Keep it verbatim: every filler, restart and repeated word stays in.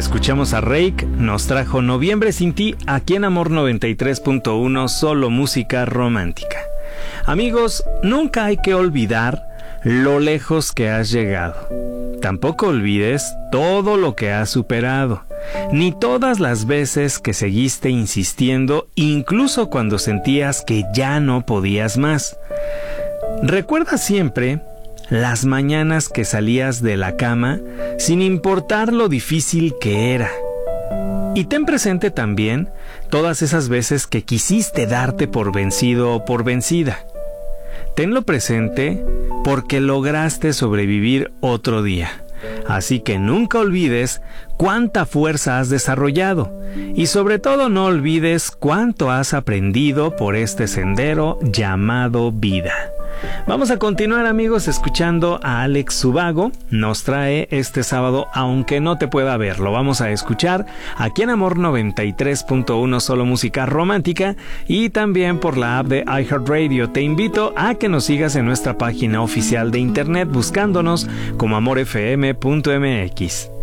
Escuchamos a Rake, nos trajo Noviembre sin ti, aquí en Amor noventa y tres punto uno, solo música romántica. Amigos, nunca hay que olvidar lo lejos que has llegado. Tampoco olvides todo lo que has superado, ni todas las veces que seguiste insistiendo, incluso cuando sentías que ya no podías más. Recuerda siempre las mañanas que salías de la cama sin importar lo difícil que era. Y ten presente también todas esas veces que quisiste darte por vencido o por vencida. Tenlo presente porque lograste sobrevivir otro día. Así que nunca olvides cuánta fuerza has desarrollado y sobre todo no olvides cuánto has aprendido por este sendero llamado vida. Vamos a continuar, amigos, escuchando a Alex Zúbago. Nos trae este sábado Aunque no te pueda ver. Lo vamos a escuchar aquí en Amor noventa y tres punto uno, solo música romántica, y también por la app de iHeartRadio. Te invito a que nos sigas en nuestra página oficial de internet buscándonos como amor f m punto m x.